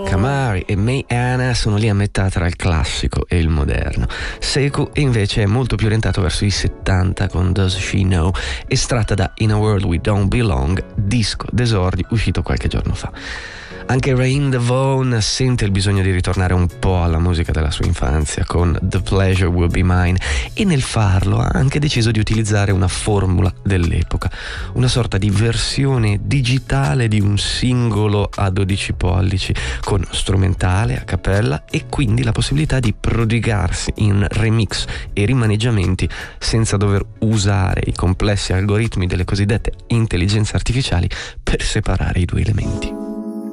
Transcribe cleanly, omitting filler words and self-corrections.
Kamari e May Anna sono lì a metà tra il classico e il moderno. Sekou invece è molto più orientato verso i 70 con Does She Know, estratta da In a World We Don't Belong, disco d'esordio uscito qualche giorno fa. Anche Rain Devon sente il bisogno di ritornare un po' alla musica della sua infanzia con The Pleasure Will Be Mine, e nel farlo ha anche deciso di utilizzare una formula dell'epoca, una sorta di versione digitale di un singolo a 12 pollici con strumentale, a cappella, e quindi la possibilità di prodigarsi in remix e rimaneggiamenti senza dover usare i complessi algoritmi delle cosiddette intelligenze artificiali per separare i due elementi.